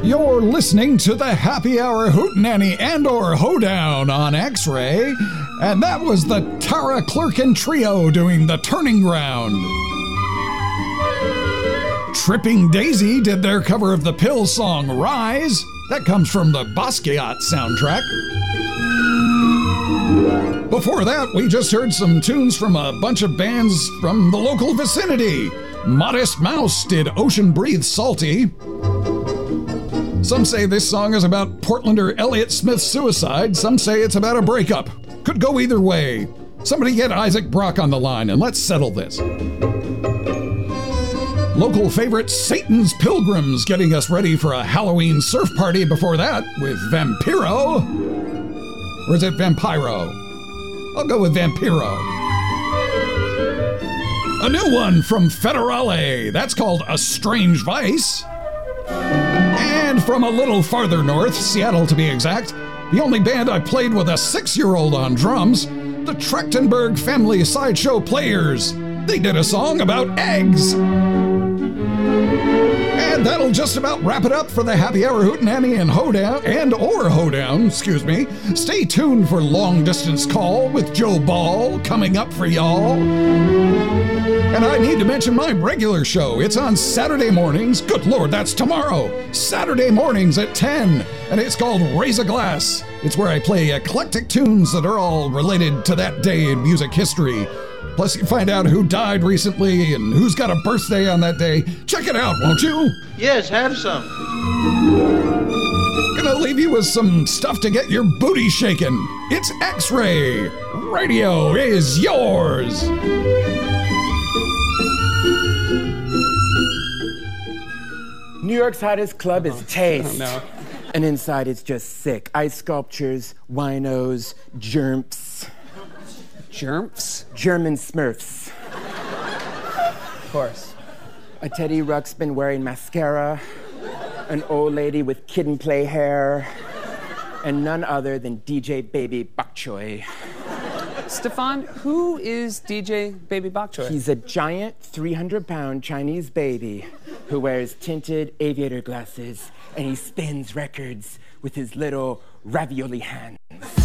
You're listening to the Happy Hour Hootenanny and/or Hoedown on X-Ray, and that was the Tara Clerkin Trio doing The Turning Ground. Tripping Daisy did their cover of the Pill song Rise. That comes from the Basquiat soundtrack. Before that, we just heard some tunes from a bunch of bands from the local vicinity. Modest Mouse did Ocean Breathe Salty. Some say this song is about Portlander Elliott Smith's suicide. Some say it's about a breakup. Could go either way. Somebody get Isaac Brock on the line and let's settle this. Local favorite Satan's Pilgrims getting us ready for a Halloween surf party before that with Vampiro. Or is it Vampiro? I'll go with Vampiro. A new one from Federale. That's called A Strange Vice. And from a little farther north, Seattle to be exact, the only band I played with a 6-year-old on drums, the Trachtenberg Family Sideshow Players. They did a song about eggs. And that'll just about wrap it up for the Happy Hour Hootenanny and Hoedown, excuse me. Stay tuned for Long Distance Call with Joe Ball coming up for y'all. And I need to mention my regular show. It's on Saturday mornings. Good Lord, that's tomorrow. Saturday mornings at 10. And it's called Raise a Glass. It's where I play eclectic tunes that are all related to that day in music history. Plus, you find out who died recently and who's got a birthday on that day. Check it out, won't you? Yes, have some. Gonna leave you with some stuff to get your booty shaken. It's X-Ray. Radio is yours. New York's hottest club is Taste. Oh, no. And inside it's just sick. Ice sculptures, winos, germs. Germs? German Smurfs. Of course. A Teddy Ruxpin wearing mascara, an old lady with kid and play hair, and none other than DJ Baby Bok Choy. Stefan, who is DJ Baby Bok Choy? He's a giant 300-pound Chinese baby who wears tinted aviator glasses, and he spins records with his little ravioli hands.